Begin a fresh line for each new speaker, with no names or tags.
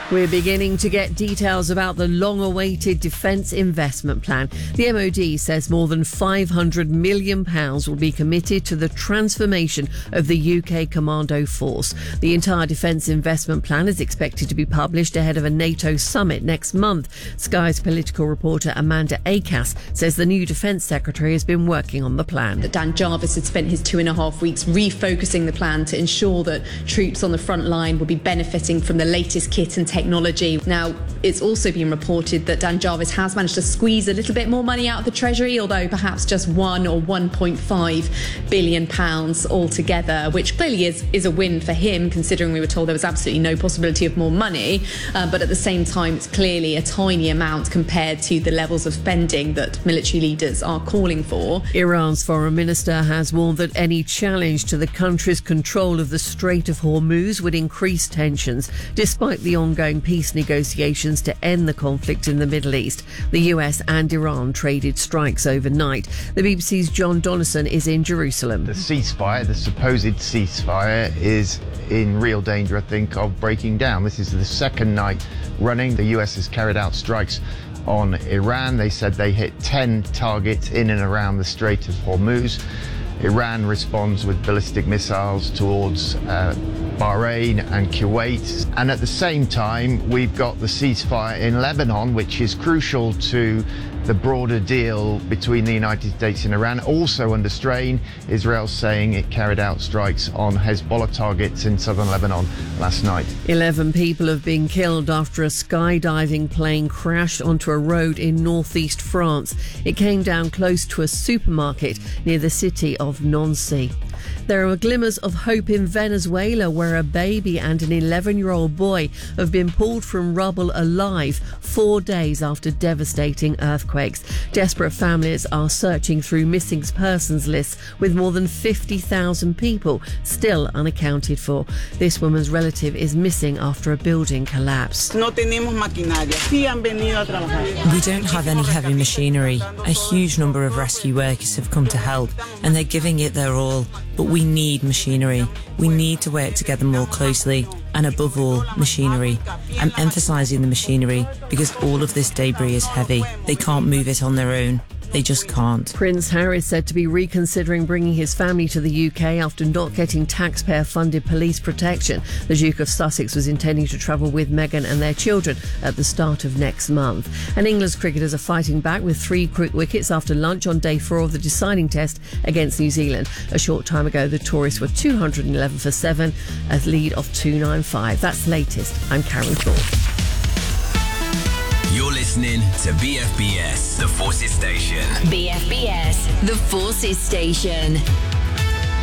We're beginning to get details about the long-awaited Defence Investment Plan. The MOD says more than £500 million will be committed to the transformation of the UK Commando Force. The entire Defence Investment Plan is expected to be published ahead of a NATO summit next month. Sky's political reporter Amanda Akas says the new Defence Secretary has been working on the plan.
Dan Jarvis had spent his 2.5 weeks refocusing the plan to ensure that troops on the front line will be benefiting from the latest kit and technology. Now, it's also been reported that Dan Jarvis has managed to squeeze a little bit more money out of the Treasury, although perhaps just £1 or £1.5 billion altogether, which clearly is a win for him, considering we were told there was absolutely no possibility of more money. But at the same time, it's clearly a tiny amount compared to the levels of spending that military leaders are calling for.
Iran's foreign minister has warned that any challenge to the country's control of the Strait of Hormuz would increase tensions, despite the ongoing peace negotiations to end the conflict in the Middle East. The US and Iran traded strikes overnight. The BBC's John Donnison is in Jerusalem.
The ceasefire, the supposed ceasefire, is in real danger, I think, of breaking down. This is the second night running. The US has carried out strikes on Iran. They said they hit 10 targets in and around the Strait of Hormuz. Iran responds with ballistic missiles towards Bahrain and Kuwait. And at the same time, we've got the ceasefire in Lebanon, which is crucial to the broader deal between the United States and Iran. Also under strain, Israel's saying it carried out strikes on Hezbollah targets in southern Lebanon last night.
11 people have been killed after a skydiving plane crashed onto a road in northeast France. It came down close to a supermarket near the city of Nancy. There are glimmers of hope in Venezuela, where a baby and an 11-year-old boy have been pulled from rubble alive 4 days after devastating earthquakes. Desperate families are searching through missing persons lists, with more than 50,000 people still unaccounted for. This woman's relative is missing after a building collapsed.
We don't
have any heavy machinery. A huge number of rescue workers have come to help, and they're giving it their all. But we need machinery. We need to work together more closely, and above all, machinery. I'm emphasising the machinery because all of this debris is heavy. They can't move it on their own. They just can't.
Prince Harry is said to be reconsidering bringing his family to the UK after not getting taxpayer-funded police protection. The Duke of Sussex was intending to travel with Meghan and their children at the start of next month. And England's cricketers are fighting back with 3 quick wickets after lunch on day 4 of the deciding test against New Zealand. A short time ago, the tourists were 211 for 7, a lead of 295. That's the latest. I'm Karen Thorpe.
You're listening to BFBS, The Forces Station.
BFBS, The Forces Station.